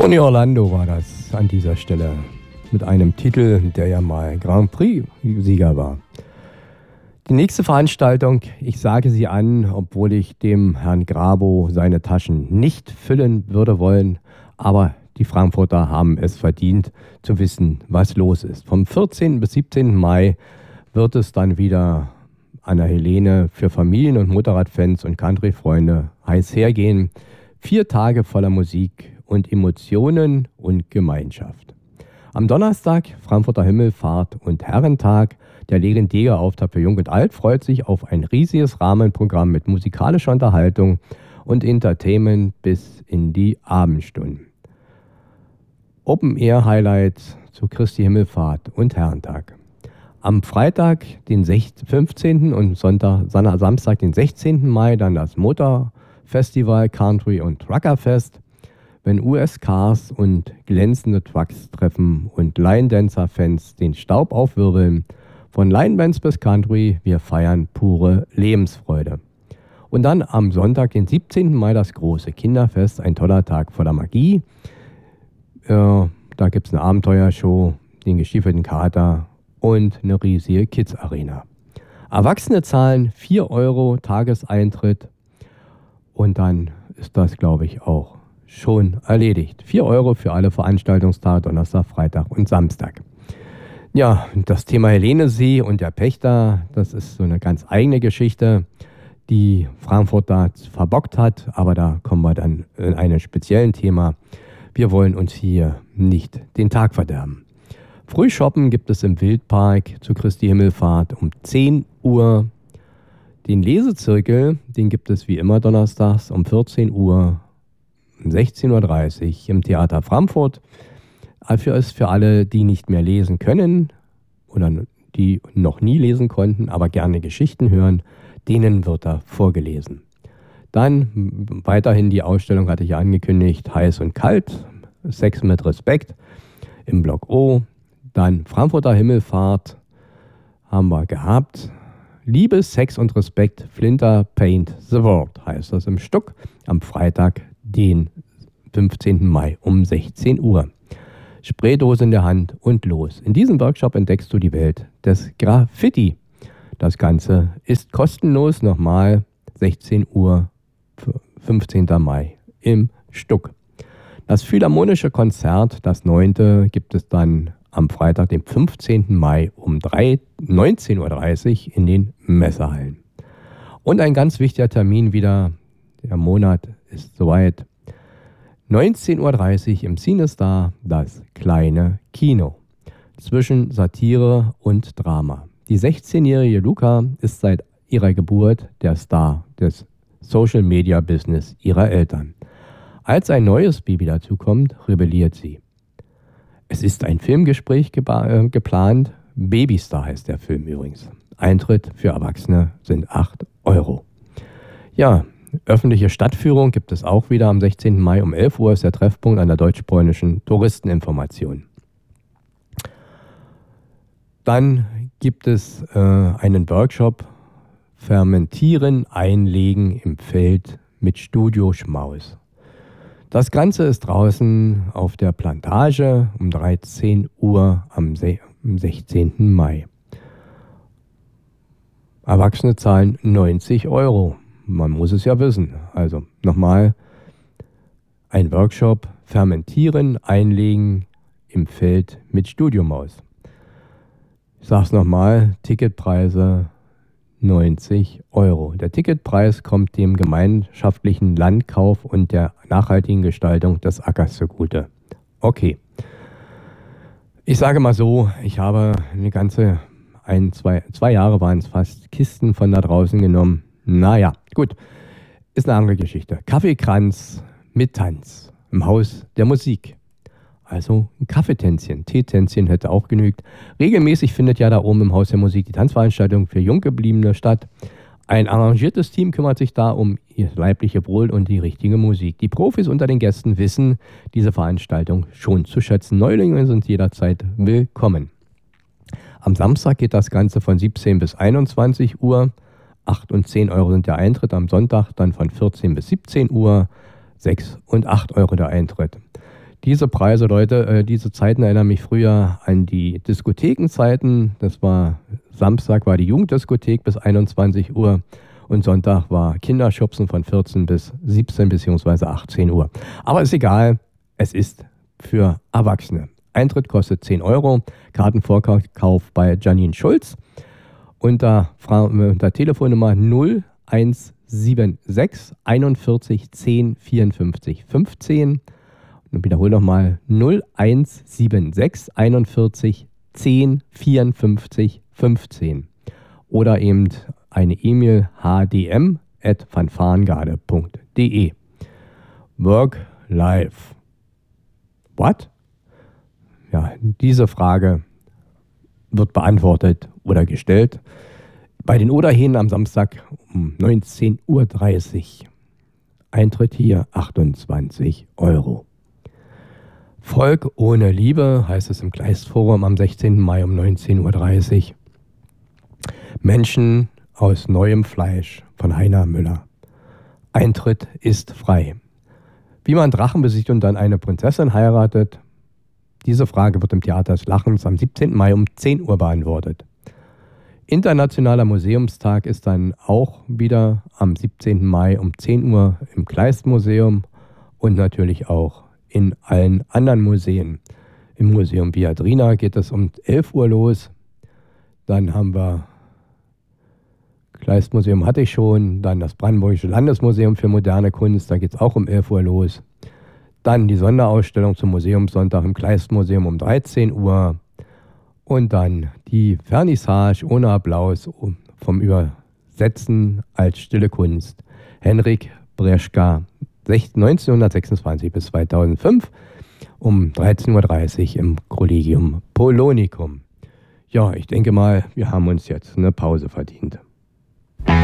Tony Orlando war das an dieser Stelle mit einem Titel, der ja mal Grand Prix-Sieger war. Die nächste Veranstaltung, ich sage sie an, obwohl ich dem Herrn Grabo seine Taschen nicht füllen würde wollen, aber die Frankfurter haben es verdient, zu wissen, was los ist. Vom 14. bis 17. Mai wird es dann wieder an der Helene für Familien- und Motorradfans und Country-Freunde heiß hergehen. 4 Tage voller Musik und Emotionen und Gemeinschaft. Am Donnerstag, Frankfurter Himmelfahrt und Herrentag, der legendäre Auftakt für Jung und Alt freut sich auf ein riesiges Rahmenprogramm mit musikalischer Unterhaltung und Entertainment bis in die Abendstunden. Open-Air-Highlights zu Christi Himmelfahrt und Herrentag. Am Freitag, den 15. und Samstag, den 16. Mai, dann das Motorfestival Country und Truckerfest. Wenn US-Cars und glänzende Trucks treffen und Line-Dancer-Fans den Staub aufwirbeln, von Line-Bands bis Country, wir feiern pure Lebensfreude. Und dann am Sonntag, den 17. Mai, das große Kinderfest, ein toller Tag voller Magie. Da gibt es eine Abenteuershow, den gestiefelten Kater und eine riesige Kids-Arena. Erwachsene zahlen 4 Euro Tageseintritt und dann ist das, glaube ich, auch schon erledigt. 4 Euro für alle Veranstaltungstage, Donnerstag, Freitag und Samstag. Ja, das Thema Helenesee und der Pächter, das ist so eine ganz eigene Geschichte, die Frankfurt da verbockt hat, aber da kommen wir dann in einem speziellen Thema. Wir wollen uns hier nicht den Tag verderben. Frühshoppen gibt es im Wildpark zu Christi Himmelfahrt um 10 Uhr. Den Lesezirkel, den gibt es wie immer donnerstags um 14 Uhr, um 16.30 Uhr im Theater Frankfurt. Für alle, die nicht mehr lesen können oder die noch nie lesen konnten, aber gerne Geschichten hören, denen wird da vorgelesen. Dann weiterhin die Ausstellung, hatte ich ja angekündigt, Heiß und Kalt, Sex mit Respekt im Block O. Dann Frankfurter Himmelfahrt haben wir gehabt. Liebe, Sex und Respekt, Flinter Paint the World heißt das im Stuck am Freitag, den 15. Mai um 16 Uhr. Spraydose in der Hand und los. In diesem Workshop entdeckst du die Welt des Graffiti. Das Ganze ist kostenlos, nochmal 16 Uhr, 15. Mai im Stuck. Das Philharmonische Konzert, das 9. gibt es dann am Freitag, dem 15. Mai um 19.30 Uhr in den Messehallen. Und ein ganz wichtiger Termin wieder, der Monat ist soweit. 19.30 Uhr im CineStar, das kleine Kino. Zwischen Satire und Drama. Die 16-jährige Luca ist seit ihrer Geburt der Star des Social-Media-Business ihrer Eltern. Als ein neues Baby dazukommt, rebelliert sie. Es ist ein Filmgespräch geplant. Babystar heißt der Film übrigens. Eintritt für Erwachsene sind 8 Euro. Ja, öffentliche Stadtführung gibt es auch wieder am 16. Mai um 11 Uhr ist der Treffpunkt an der deutsch-polnischen Touristeninformation. Dann gibt es einen Workshop Fermentieren, Einlegen im Feld mit Studioschmaus. Das Ganze ist draußen auf der Plantage um 13 Uhr am 16. Mai. Erwachsene zahlen 90 Euro. Man muss es ja wissen. Also nochmal, ein Workshop Fermentieren, Einlegen im Feld mit Studiomaus. Ich sage es nochmal, Ticketpreise 90 Euro. Der Ticketpreis kommt dem gemeinschaftlichen Landkauf und der nachhaltigen Gestaltung des Ackers zugute. Okay. Ich sage mal so, ich habe eine ganze, 2 Jahre waren es fast, Kisten von da draußen genommen. Naja, gut. Ist eine andere Geschichte. Kaffeekranz mit Tanz im Haus der Musik. Also ein Kaffeetänzchen, Teetänzchen hätte auch genügt. Regelmäßig findet ja da oben im Haus der Musik die Tanzveranstaltung für Junggebliebene statt. Ein arrangiertes Team kümmert sich da um ihr leibliche Wohl und die richtige Musik. Die Profis unter den Gästen wissen diese Veranstaltung schon zu schätzen. Neulinge sind jederzeit willkommen. Am Samstag geht das Ganze von 17 bis 21 Uhr. 8 und 10 Euro sind der Eintritt. Am Sonntag dann von 14 bis 17 Uhr. 6 und 8 Euro der Eintritt. Diese Preise, Leute, diese Zeiten erinnern mich früher an die Diskothekenzeiten. Das war Samstag war die Jugenddiskothek bis 21 Uhr und Sonntag war Kinderschubsen von 14 bis 17 bzw. 18 Uhr. Aber ist egal, es ist für Erwachsene. Eintritt kostet 10 Euro, Kartenvorkauf bei Janine Schulz unter Telefonnummer 0176 41 10 54 15. Und wiederhole nochmal 0176 41 10 54 15. Oder eben eine E-Mail hdm@fanfarengarde.de. Work, life. What? Ja, diese Frage wird beantwortet oder gestellt bei den Oderhähnen am Samstag um 19.30 Uhr. Eintritt hier 28 Euro. Volk ohne Liebe heißt es im Kleistforum am 16. Mai um 19.30 Uhr. Menschen aus neuem Fleisch von Heiner Müller. Eintritt ist frei. Wie man Drachen besiegt und dann eine Prinzessin heiratet, diese Frage wird im Theater des Lachens am 17. Mai um 10 Uhr beantwortet. Internationaler Museumstag ist dann auch wieder am 17. Mai um 10 Uhr im Kleistmuseum und natürlich auch in allen anderen Museen. Im Museum Viadrina geht es um 11 Uhr los. Dann haben wir Kleistmuseum hatte ich schon, dann das Brandenburgische Landesmuseum für moderne Kunst, da geht es auch um 11 Uhr los. Dann die Sonderausstellung zum Museumssonntag im Kleistmuseum um 13 Uhr. Und dann die Vernissage ohne Applaus vom Übersetzen als stille Kunst. Henrik Breschka, 1926 bis 2005 um 13.30 Uhr im Collegium Polonicum. Ja, ich denke mal, wir haben uns jetzt eine Pause verdient.